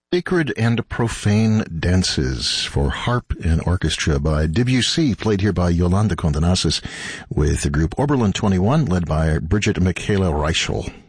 Sacred and Profane Dances for Harp and Orchestra by Debussy, played here by Yolanda Condenasis with the group Oberlin 21, led by Bridget Michaela Reichel.